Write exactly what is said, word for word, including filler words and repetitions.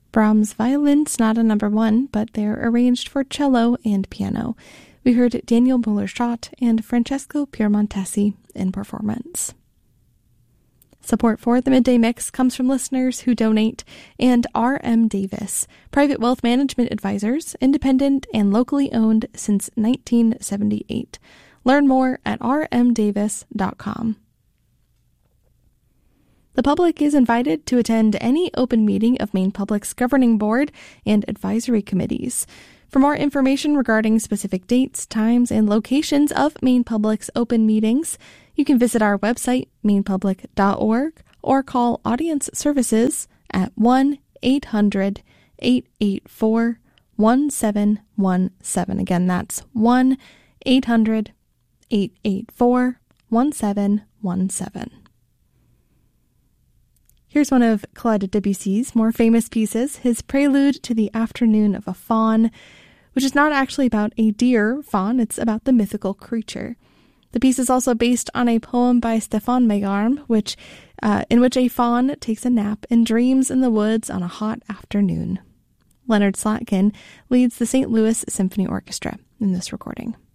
Brahms' Violin Sonata Number One, but they're arranged for cello and piano. We heard Daniel Muller-Schott and Francesco Piemontesi in performance. Support for the Midday Mix comes from listeners who donate and R M Davis, private wealth management advisors, independent and locally owned since nineteen seventy-eight. Learn more at r m davis dot com. The public is invited to attend any open meeting of Maine Public's governing board and advisory committees. For more information regarding specific dates, times, and locations of Maine Public's open meetings, you can visit our website, maine public dot org, or call Audience Services at one eight hundred eight eight four one seven one seven. Again, that's one eight hundred eight eight four one seven one seven. Here's one of Claude Debussy's more famous pieces, his Prelude to the Afternoon of a Faun, which is not actually about a deer faun, it's about the mythical creature. The piece is also based on a poem by Stéphane Mallarmé, which, uh, in which a faun takes a nap and dreams in the woods on a hot afternoon. Leonard Slatkin leads the Saint Louis Symphony Orchestra in this recording.